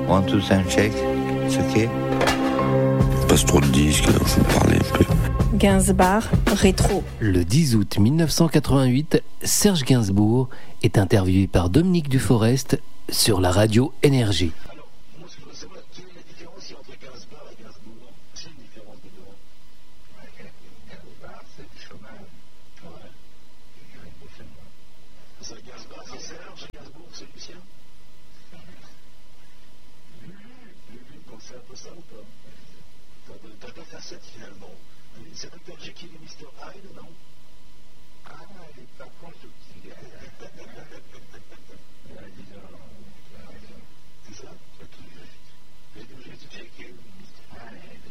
1, 2, 5, check. C'est ok? Passe trop de disques, faut parler un peu. Gainsbourg rétro. Le 10 août 1988, Serge Gainsbourg est interviewé par Dominique Duforest sur la radio Énergie. Alors, moi, ce que je veux savoir, quelle est la différence entre Gainsbourg et Gainsbourg? C'est une différence de nom. Gainsbourg, c'est du chômage. Ouais. Ça, Gainsbourg, c'est Serge, Gainsbourg, c'est Lucien. Donc c'est un peu ça ou pas? T'as deux facettes finalement. C'est Dr. Jekyll et Mr. Hyde, non? Ah, il est pas proche du petit gars. C'est ça? C'est tout juste. C'est tout juste Jekyll, Mr. Hyde.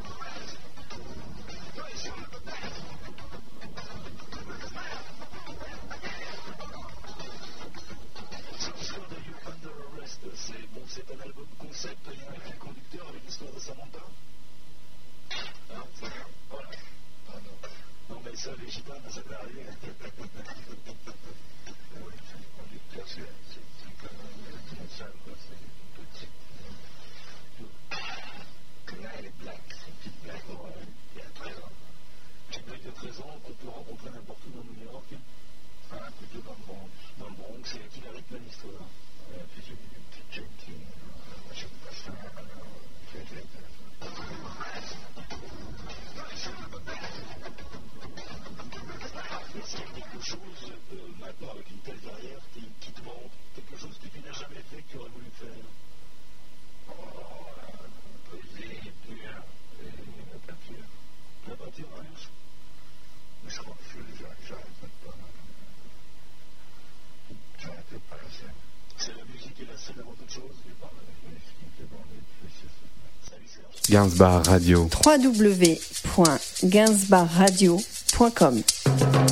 Cette histoire de You Under Arrest, c'est un album concept, il y a un fil conducteur avec l'histoire de Samantha. Hein, voilà. Non, mais ça, les gitans, ça peut arriver. Oui, le conducteur, c'est comme une salle, quoi. C'est une petite. Là, elle est black, c'est une petite black. Ouais, il y a 13 ans. Une black de 13 ans qu'on peut rencontrer n'importe où dans New York. Enfin, plutôt dans le Bronx. Dans le Bronx, c'est qui la rythme l'histoire. Puis j'ai une petite jeune qui. Je ne sais pas ça. C'est quelque chose, maintenant avec une telle carrière, qui te manque, quelque chose que tu n'as jamais fait, que tu aurais voulu faire. Poser, écrire, la peinture. La peinture, hein? Mais je crois que j'arrête pas. J'arrête pas la scène. C'est la musique et la scène avant toute chose. Et par la musique, ce qui me fait bander, c'est ça. Salut Serge. Gainsbourg Radio. www.gainsbourgradio.com